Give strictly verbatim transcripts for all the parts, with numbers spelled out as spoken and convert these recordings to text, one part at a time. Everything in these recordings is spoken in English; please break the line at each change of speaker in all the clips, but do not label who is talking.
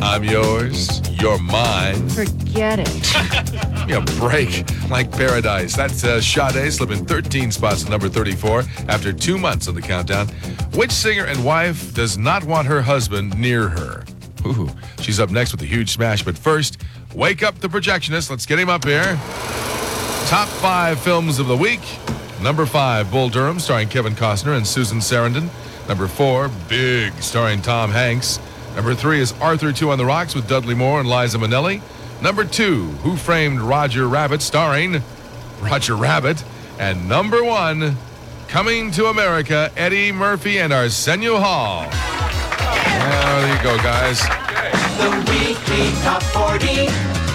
I'm yours. You're mine.
Forget it.
Yeah, break like paradise. That's uh, Sade slipping thirteen spots to number thirty-four after two months on the countdown. Which singer and wife does not want her husband near her? Ooh, she's up next with a huge smash. But first, wake up the projectionist. Let's get him up here. Top five films of the week. Number five, Bull Durham, starring Kevin Costner and Susan Sarandon. Number four, Big, starring Tom Hanks. Number three is Arthur Two on the Rocks with Dudley Moore and Liza Minnelli. Number two, Who Framed Roger Rabbit, starring Roger Rabbit. And number one, Coming to America, Eddie Murphy and Arsenio Hall. Yeah, there you go, guys.
The weekly Top forty.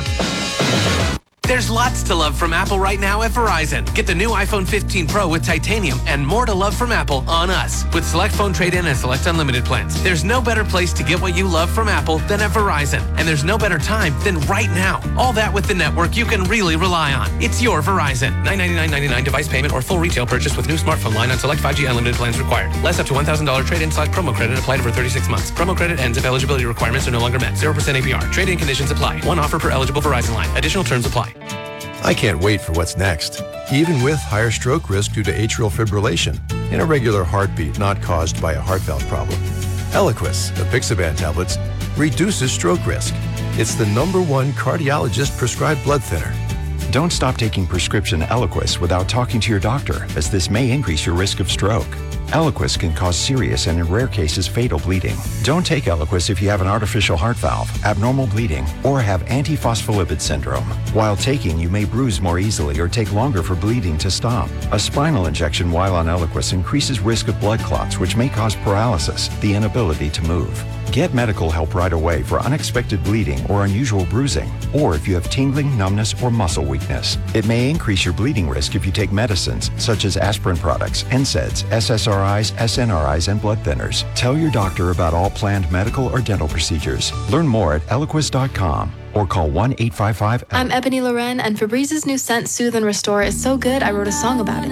There's lots to love from Apple right now at Verizon. Get the new iPhone fifteen Pro with titanium and more to love from Apple on us with select phone trade-in and select unlimited plans. There's no better place to get what you love from Apple than at Verizon. And there's no better time than right now. All that with the network you can really rely on. It's your Verizon. nine ninety-nine ninety-nine device payment or full retail purchase with new smartphone line on select five G unlimited plans required. Less up to one thousand dollars trade-in slash promo credit applied over thirty-six months. Promo credit ends if eligibility requirements are no longer met. zero percent A P R. Trade-in conditions apply. One offer per eligible Verizon line. Additional terms apply.
I can't wait for what's next, even with higher stroke risk due to atrial fibrillation, an irregular heartbeat not caused by a heart valve problem. Eliquis, the Apixaban tablets, reduces stroke risk. It's the number one cardiologist-prescribed blood thinner.
Don't stop taking prescription Eliquis without talking to your doctor, as this may increase your risk of stroke. Eliquis can cause serious and in rare cases fatal bleeding. Don't take Eliquis if you have an artificial heart valve, abnormal bleeding, or have antiphospholipid syndrome. While taking, you may bruise more easily or take longer for bleeding to stop. A spinal injection while on Eliquis increases risk of blood clots, which may cause paralysis, the inability to move. Get medical help right away for unexpected bleeding or unusual bruising, or if you have tingling, numbness, or muscle weakness. It may increase your bleeding risk if you take medicines such as aspirin products, N SAIDs, S S R Is, S N R Is, and blood thinners. Tell your doctor about all planned medical or dental procedures. Learn more at eliquis dot com or call one eight five five.
I'm Ebony Loren, and Febrez's new scent, Soothe and Restore, is so good I wrote a song about it.